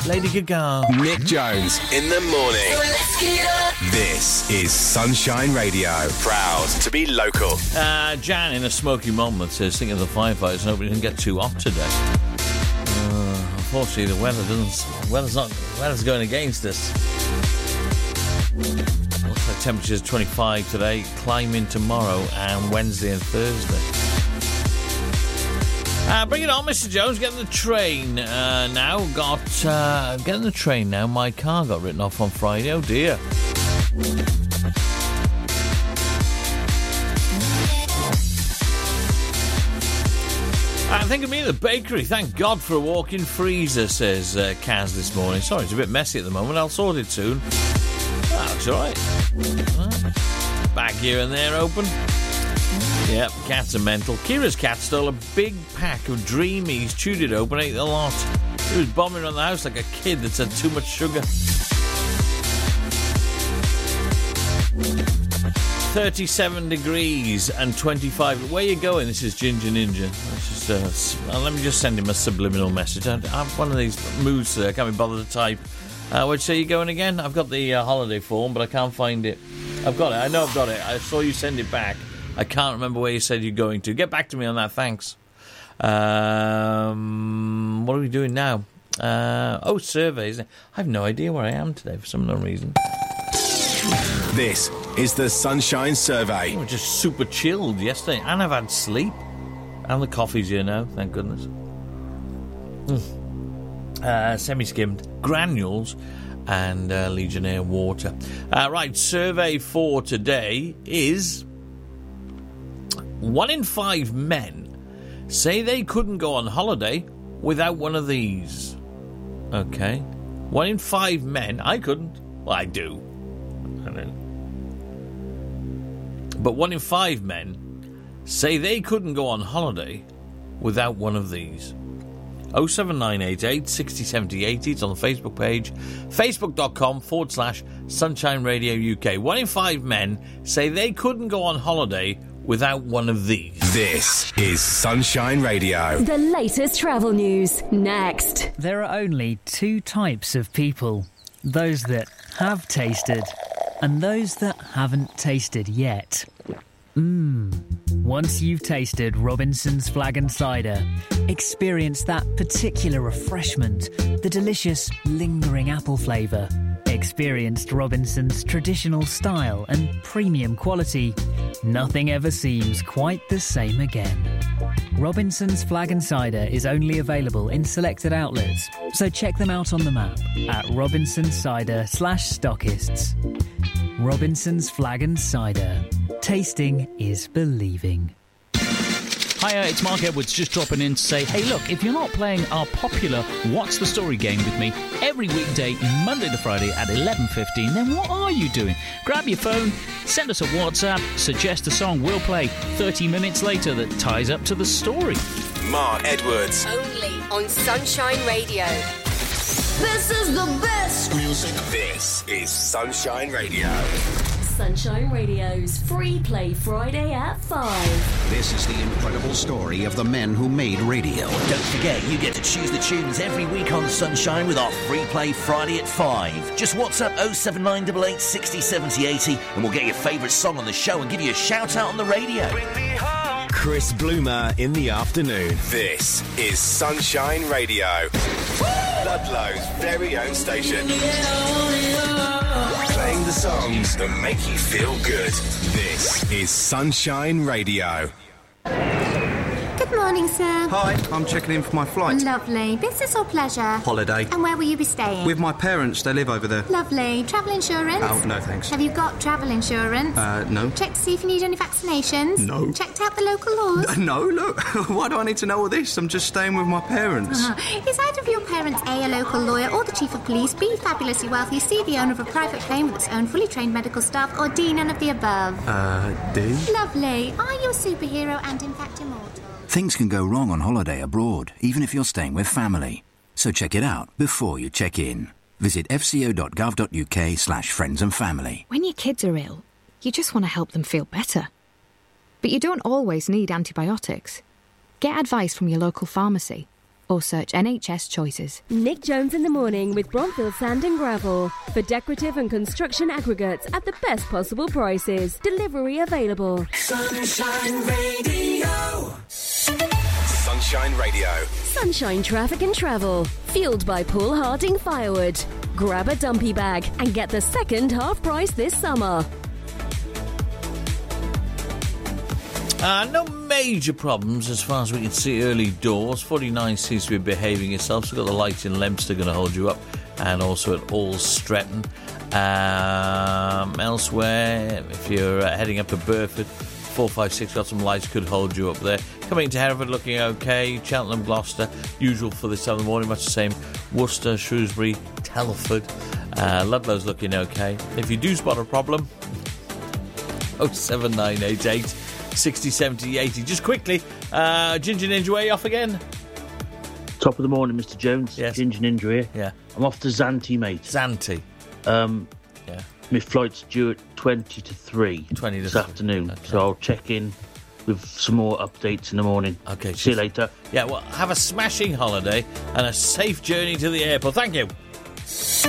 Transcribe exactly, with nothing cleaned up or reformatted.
Lady Gaga. Nick Jones in the morning. This is Sunshine Radio. Proud to be local. Uh, Jan in a smoky moment says, think of the firefighters, nobody can get too hot today. Uh, unfortunately, the weather doesn't. Weather's not. Weather's going against us. Looks like temperatures twenty-five today, climbing tomorrow and Wednesday and Thursday. Uh, bring it on, Mister Jones. Getting the train uh, now. Got uh, getting the train now. My car got written off on Friday. Oh dear. Uh, think of me at the bakery. Thank God for a walk-in freezer, says uh, Kaz this morning. Sorry, it's a bit messy at the moment. I'll sort it soon. That looks all right. Well, back here and there open. Yep, cats are mental. Kira's cat stole a big pack of Dreamies, chewed it open, ate the lot. He was bombing around the house like a kid that's had too much sugar. thirty-seven degrees and twenty-five. Where you going? This is Ginger Ninja. Let's just, uh, let me just send him a subliminal message. I have one of these moods that I can't be bothered to type. Uh, where'd you say you're going again? I've got the uh, holiday form, but I can't find it. I've got it. I know I've got it. I saw you send it back. I can't remember where you said you're going to. Get back to me on that, thanks. Um, what are we doing now? Uh, oh, surveys. I have no idea where I am today for some unknown reason. This is the Sunshine Survey. I was just super chilled yesterday, and I've had sleep. And the coffee's here now, thank goodness. Mm. Uh, semi-skimmed granules and uh, Legionnaire water. Uh, right, survey for today is... One in five men say they couldn't go on holiday without one of these. Okay. One in five men. I couldn't. Well, I do. I know. But one in five men say they couldn't go on holiday without one of these. oh seven nine eight eight, six oh seven oh eight oh. It's on the Facebook page. Facebook.com forward slash Sunshine Radio U K. One in five men say they couldn't go on holiday without one of these. This is Sunshine Radio. The latest travel news, next. There are only two types of people. Those that have tasted and those that haven't tasted yet. Mmm. Once you've tasted Robinson's Flag and Cider, experience that particular refreshment, the delicious, lingering apple flavour. Experienced Robinson's traditional style and premium quality. Nothing ever seems quite the same again. Robinson's Flag and Cider is only available in selected outlets, so check them out on the map at Robinson's Cider slash stockists. Robinson's Flag and Cider. Tasting is believing. Hiya, it's Mark Edwards just dropping in to say, hey look, if you're not playing our popular What's the Story game with me every weekday, Monday to Friday at eleven fifteen, then what are you doing? Grab your phone, send us a WhatsApp, suggest a song we'll play thirty minutes later that ties up to the story. Mark Edwards. Only on Sunshine Radio. This is the best Music. This is Sunshine Radio. Sunshine Radio's Free Play Friday at five. This is the incredible story of the men who made radio. Don't forget, you get to choose the tunes every week on Sunshine with our Free Play Friday at five. Just WhatsApp oh seven nine eight eight, six oh seven oh eight oh and we'll get your favourite song on the show and give you a shout out on the radio. Bring me home. Chris Bloomer in the afternoon. This is Sunshine Radio. Ludlow's very own station. Playing the songs that make you feel good. This is Sunshine Radio. Good morning, sir. Hi, I'm checking in for my flight. Lovely. Business or pleasure? Holiday. And where will you be staying? With my parents, they live over there. Lovely. Travel insurance? Oh, no thanks. Have you got travel insurance? Uh, no. Check to see if you need any vaccinations? No. Checked out the local laws? Uh, no, look. Why do I need to know all this? I'm just staying with my parents. Uh-huh. Is either of your parents A, a local lawyer, or the chief of police, B, fabulously wealthy, C, the owner of a private plane with its own fully trained medical staff, or D, none of the above? Uh, D? Lovely. Are you a superhero and in fact immortal? Things can go wrong on holiday abroad, even if you're staying with family. So check it out before you check in. Visit fco.gov.uk slash friends and family. When your kids are ill, you just want to help them feel better. But you don't always need antibiotics. Get advice from your local pharmacy or search N H S Choices. Nick Jones in the morning with Bronfield Sand and Gravel. For decorative and construction aggregates at the best possible prices. Delivery available. Sunshine Radio. Sunshine Radio. Sunshine Traffic and Travel. Fueled by Paul Harding Firewood. Grab a dumpy bag and get the second half price this summer. Uh, no major problems as far as we can see early doors. forty-nine seems to be behaving itself. So we've got the light in Leominster going to hold you up, and also at All Stretton. Um, elsewhere, if you're uh, heading up to Burford, four five six got some lights, could hold you up there. Coming into Hereford looking okay. Cheltenham, Gloucester, usual for this time of the morning, much the same. Worcester, Shrewsbury, Telford. Uh, Ludlow's looking okay. If you do spot a problem, oh seven nine eight eight sixty seventy eighty. Just quickly, uh, Ginger Ninja, where you off again? Top of the morning, Mister Jones. Yes. Ginger Ninja here. Yeah. I'm off to Zante, mate. Zante. Um, yeah. My flight's due at twenty to three twenty to this three. afternoon. Okay. So I'll check in with some more updates in the morning. Okay. See you later. Yeah, well, have a smashing holiday and a safe journey to the airport. Thank you.